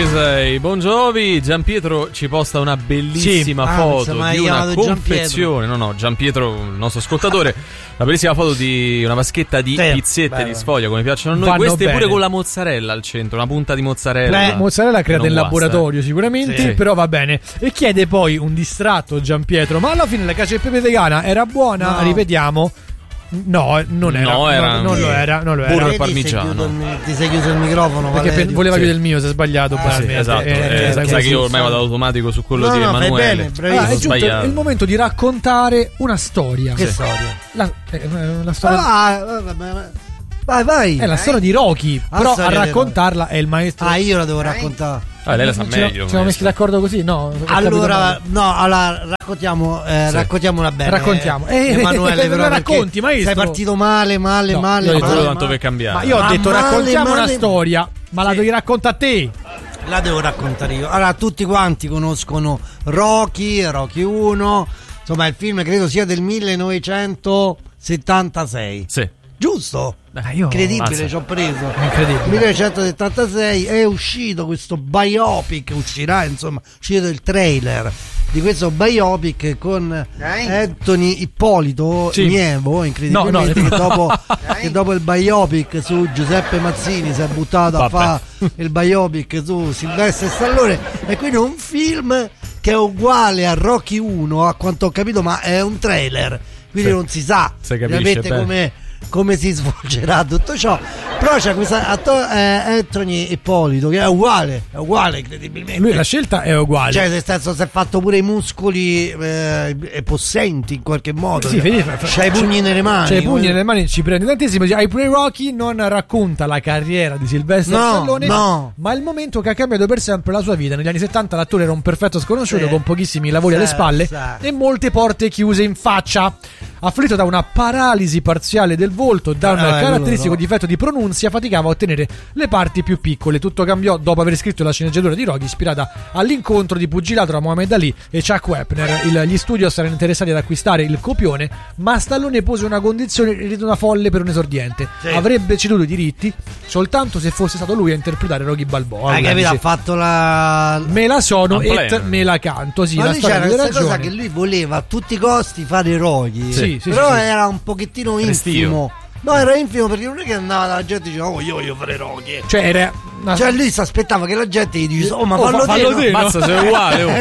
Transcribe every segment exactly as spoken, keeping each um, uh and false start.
ventisei, Bon Jovi. Gianpietro ci posta una bellissima sì. foto ah, di una confezione. No, no, Gianpietro, il nostro ascoltatore, una bellissima foto di una vaschetta di sì, pizzette bello. Di sfoglia, come piacciono a noi. Vanno queste bene. Pure con la mozzarella al centro, una punta di mozzarella. La mozzarella creata in guasta, laboratorio eh. sicuramente, sì. però va bene. E chiede poi un distratto Gianpietro: ma alla fine la cacio e pepe vegana era buona? No. Ripetiamo. No, non era, no, era non, non lo era, non lo era. Burro parmigiano. Ti sei chiuso il microfono, perché Valerio. voleva sì. chiudere il mio, si è sbagliato. Ah, sì, esatto. Eh, eh, sai che io ormai vado automatico su quello no, di no, Emanuele. Bene, ah, è giunto il momento di raccontare una storia. Che sì. storia? La, eh, la storia. Ah, vabbè, vai, vai. È la storia di Rocky, ah, però a raccontarla è il maestro. Ah, io la devo raccontare. Ah, lei la sa ci meglio. Ci siamo messi d'accordo così? No. Allora, no, allora raccontiamo, eh, sì. raccontiamola bene. Raccontiamo. Eh, Emanuele, però, racconti, maestro. Sei partito male, male, no, male. Io ho male, tanto per cambiare. Ma io ho ma detto male, raccontiamo male, una storia, ma sì. la devi raccontare a te. La devo raccontare io. Allora, tutti quanti conoscono Rocky, Rocky uno. Insomma, il film credo sia del millenovecentosettantasei. Sì. Giusto? Dai, io... Incredibile, ci ho preso. Incredibile. millenovecentosettantasei è uscito questo biopic, uscirà insomma, uscito il trailer di questo biopic con Dai. Anthony Ippolito sì. Nievo, incredibilmente, no, no. Che, dopo, che dopo il biopic su Giuseppe Mazzini si è buttato Vabbè. a fare il biopic su Sylvester Stallone, e quindi un film che è uguale a Rocky uno, a quanto ho capito, ma è un trailer, quindi sì. non si sa veramente come come si svolgerà tutto ciò, però c'è questa atto- eh, Anthony Ippolito che è uguale, è uguale incredibilmente. Lui la scelta è uguale, cioè nel senso si è fatto pure i muscoli eh, possenti in qualche modo, sì, cioè, c'ha i pugni nelle mani, c'ha i pugni nelle mani, ci prende tantissimo. Ai Play Rocky non racconta la carriera di Sylvester no, Stallone, no. ma il momento che ha cambiato per sempre la sua vita. Negli anni settanta l'attore era un perfetto sconosciuto, sì. con pochissimi lavori sì, alle spalle sì. e molte porte chiuse in faccia. Afflitto da una paralisi parziale del volto, da un ah, caratteristico no. difetto di pronunzia, faticava a ottenere le parti più piccole. Tutto cambiò dopo aver scritto la sceneggiatura di Rocky, ispirata all'incontro di pugilato tra Muhammad Ali e Chuck Wepner. Il, gli studios erano interessati ad acquistare il copione, ma Stallone pose una condizione ritenuta folle per un esordiente: sì. avrebbe ceduto i diritti soltanto se fosse stato lui a interpretare Rocky Balboa. Hai capito? Ha fatto la me la sono e me la canto. Sì, ma la lui c'era questa ragione. cosa che lui voleva a tutti i costi fare Rocky. Sì. Sì, però sì, era un pochettino infimo. No, era infimo perché non è che andava la gente e diceva: oh, io voglio fare Rocky. Cioè, era una... cioè lui si aspettava che la gente gli dicesse: oh, ma oh, fallo, fallo te, no? Mazza, sei uguale. Oh.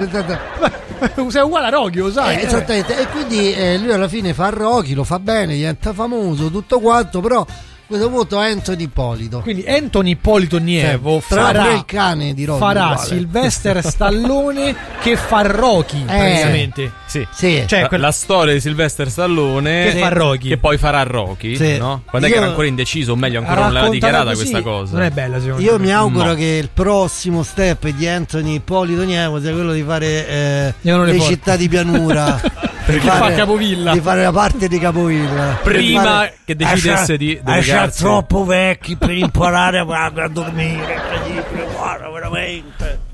Sei uguale a Rocky, lo sai. Eh, esattamente. E quindi eh, lui alla fine fa Rocky, lo fa bene, diventa famoso, tutto quanto, però questo voto Anthony Ippolito. Quindi Anthony Ippolito Nievo sì, farà il cane di Rocky, farà uguale. Sylvester Stallone che fa Rocky, eh, praticamente. Sì, sì. Cioè, la, quella... la storia di Sylvester Stallone che fa Rocky, che poi farà Rocky, sì. no? Quando Io... è che era ancora indeciso, o meglio ancora non l'aveva dichiarata così, questa cosa. Non è bella, secondo Io me. mi auguro no. che il prossimo step di Anthony Ippolito Nievo sia quello di fare eh, le, le città di pianura. Perché fa Capovilla, di fare la parte di Capovilla prima fare... che decidesse di dedicarsi. Troppo vecchi per imparare a, a dormire, guarda, veramente.